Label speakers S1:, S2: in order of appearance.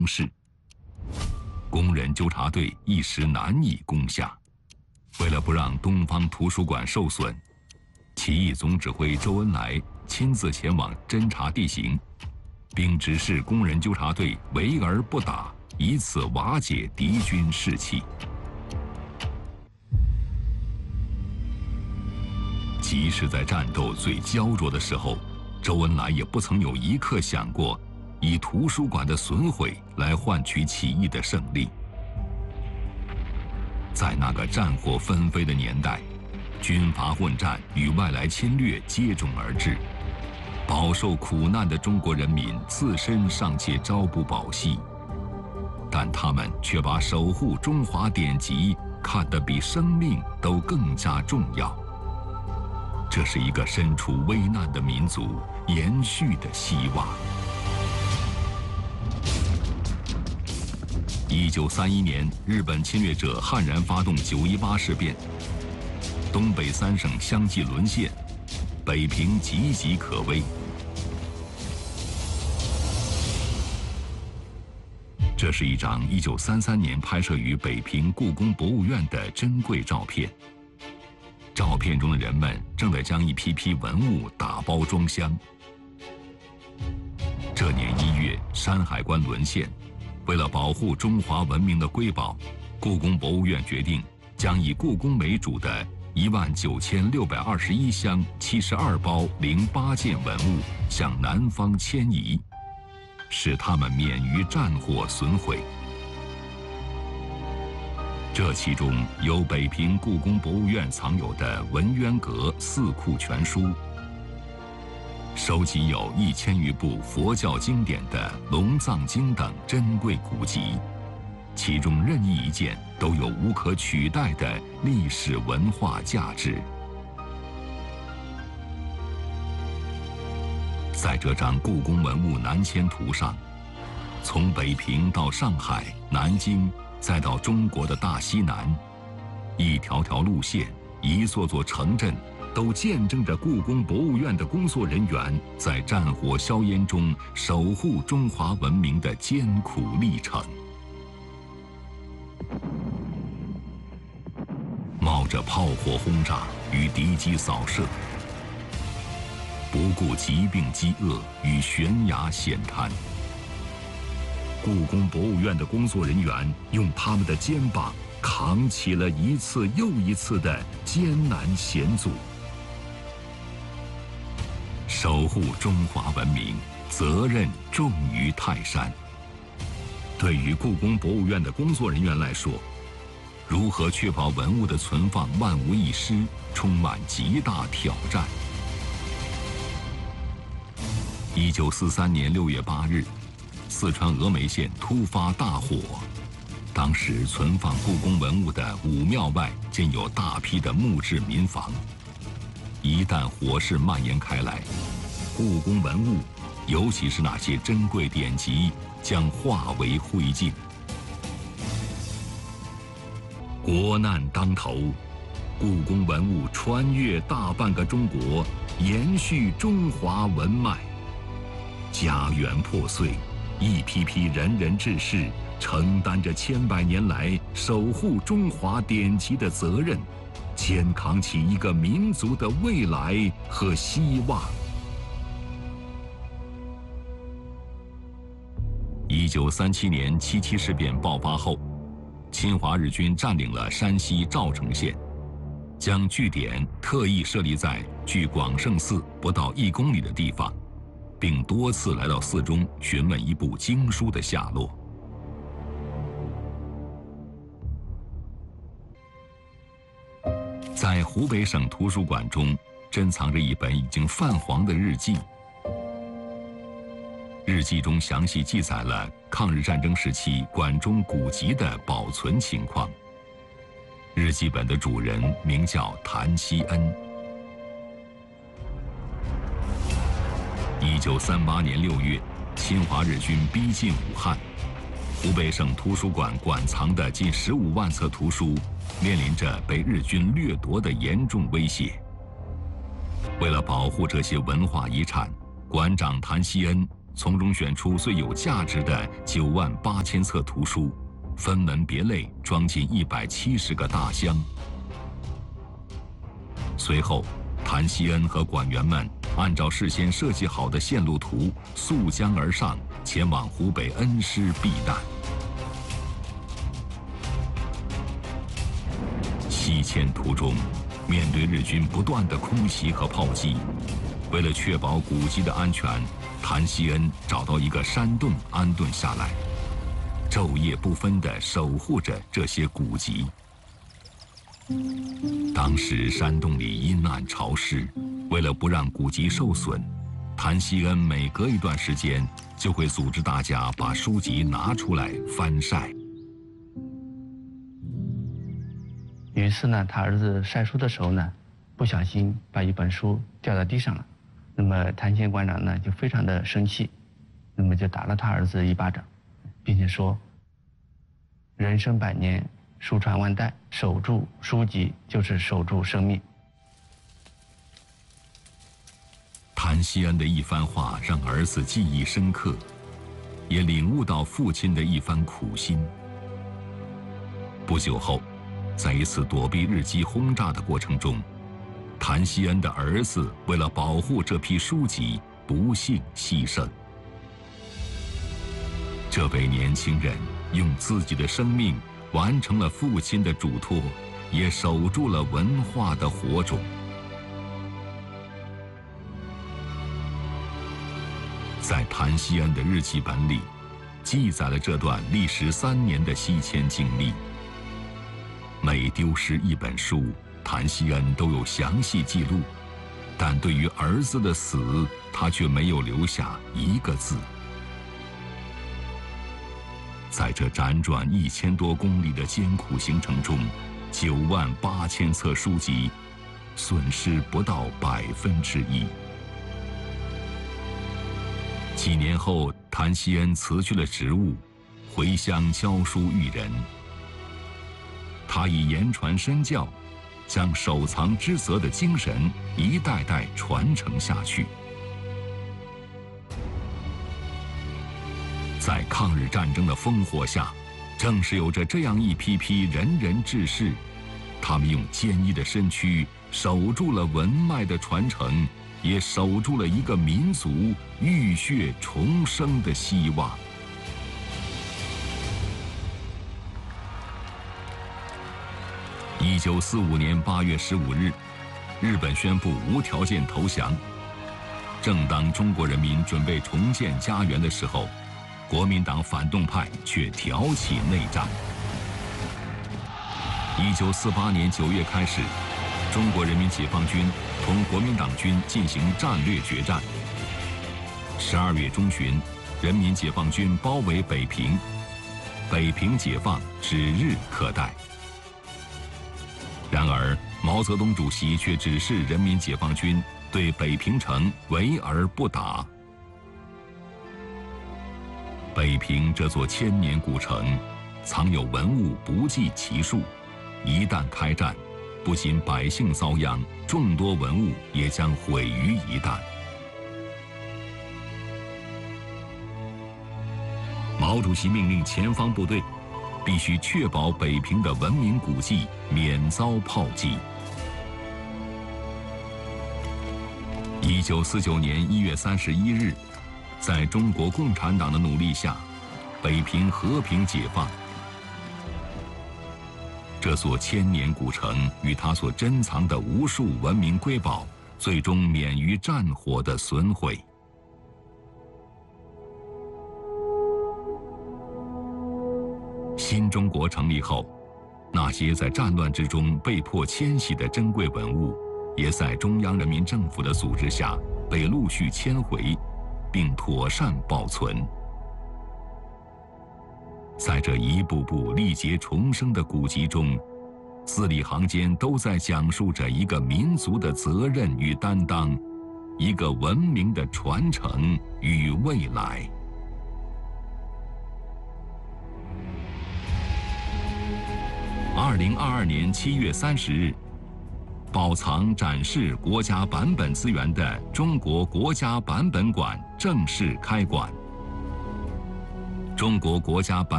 S1: 市，工人纠察队一时难以攻下。为了不让东方图书馆受损，起义总指挥周恩来亲自前往侦察地形，并指示工人纠察队围而不打，以此瓦解敌军士气。即使在战斗最焦灼的时候，周恩来也不曾有一刻想过以图书馆的损毁来换取起义的胜利。在那个战火纷飞的年代，军阀混战与外来侵略接踵而至，饱受苦难的中国人民自身尚且朝不保夕，但他们却把守护中华典籍看得比生命都更加重要。这是一个身处危难的民族延续的希望。1931年，日本侵略者悍然发动9·18事变，东北3省相继沦陷，北平岌岌可危。这是一张1933年拍摄于北平故宫博物院的珍贵照片。照片中的人们正在将一批批文物打包装箱。这年1月，山海关沦陷，为了保护中华文明的瑰宝，故宫博物院决定将以故宫为主的19621箱72包08件文物向南方迁移，使它们免于战火损毁。这其中有北平故宫博物院藏有的文渊阁四库全书，收集有1000余部佛教经典的《龙藏经》等珍贵古籍，其中任意一件都有无可取代的历史文化价值。在这张故宫文物南迁图上，从北平到上海、南京，再到中国的大西南，一条条路线，一座座城镇，都见证着故宫博物院的工作人员在战火硝烟中守护中华文明的艰苦历程。冒着炮火轰炸与敌机扫射，不顾疾病饥饿与悬崖险滩，故宫博物院的工作人员用他们的肩膀扛起了一次又一次的艰难险阻。守护中华文明，责任重于泰山。对于故宫博物院的工作人员来说，如何确保文物的存放万无一失，充满极大挑战。1943年6月8日，四川峨眉县突发大火，当时存放故宫文物的武庙外建有大批的木质民房，一旦火势蔓延开来，故宫文物，尤其是那些珍贵典籍，将化为灰烬。国难当头，故宫文物穿越大半个中国，延续中华文脉。家园破碎，一批批仁人志士承担着千百年来守护中华典籍的责任，肩扛起一个民族的未来和希望。1937年77事变爆发后，侵华日军占领了山西赵城县，将据点特意设立在距广胜寺不到1公里的地方，并多次来到寺中询问一部经书的下落。在湖北省图书馆中珍藏着一本已经泛黄的日记，日记中详细记载了抗日战争时期馆中古籍的保存情况。日记本的主人名叫谭锡恩。1938年6月，侵华日军逼近武汉，湖北省图书馆馆藏的近15万册图书面临着被日军掠夺的严重威胁。为了保护这些文化遗产，馆长谭锡恩从中选出最有价值的98000册图书，分门别类装进170个大箱。随后，谭锡恩和管员们按照事先设计好的线路图，溯江而上，前往湖北恩施避难。西迁途中，面对日军不断的空袭和炮击，为了确保古籍的安全，谭锡恩找到一个山洞安顿下来，昼夜不分地守护着这些古籍。当时山洞里阴暗潮湿，为了不让古籍受损，谭锡恩每隔一段时间就会组织大家把书籍拿出来翻晒。
S2: 有一次呢，他儿子晒书的时候呢，不小心把一本书掉到地上了。那么谭县馆长呢就非常的生气，那么就打了他儿子一巴掌，并且说：“人生百年，书传万代，守住书籍就是守住生命。”
S1: 谭锡恩的一番话让儿子记忆深刻，也领悟到父亲的一番苦心。不久后，在一次躲避日机轰炸的过程中，谭锡恩的儿子为了保护这批书籍，不幸牺牲。这位年轻人用自己的生命完成了父亲的嘱托，也守住了文化的火种。在谭锡恩的日记本里，记载了这段历时3年的西迁经历。每丢失一本书，谭锡恩都有详细记录，但对于儿子的死，他却没有留下一个字。在这辗转1000多公里的艰苦行程中，98000册书籍，损失不到1%。几年后，谭锡恩辞去了职务，回乡教书育人。他以言传身教，将守藏之责的精神一代代传承下去。在抗日战争的烽火下，正是有着这样一批批仁人志士，他们用坚毅的身躯守住了文脉的传承，也守住了一个民族浴血重生的希望。1945年8月15日，日本宣布无条件投降。正当中国人民准备重建家园的时候，国民党反动派却挑起内战。1948年9月开始，中国人民解放军同国民党军进行战略决战。12月中旬，人民解放军包围北平，北平解放指日可待。然而，毛泽东主席却指示人民解放军对北平城围而不打。北平这座1000年古城，藏有文物不计其数，一旦开战，不仅百姓遭殃，众多文物也将毁于一旦。毛主席命令前方部队必须确保北平的文明古迹免遭炮击。1949年1月31日，在中国共产党的努力下，北平和平解放。这座1000年古城与它所珍藏的无数文明瑰宝，最终免于战火的损毁。新中国成立后，那些在战乱之中被迫迁徙的珍贵文物，也在中央人民政府的组织下被陆续迁回，并妥善保存。在这一步步历劫重生的古籍中，字里行间都在讲述着一个民族的责任与担当，一个文明的传承与未来。2022年7月30日， 保藏展示国家版本资源的中国国家版本馆正式开馆。中国国家版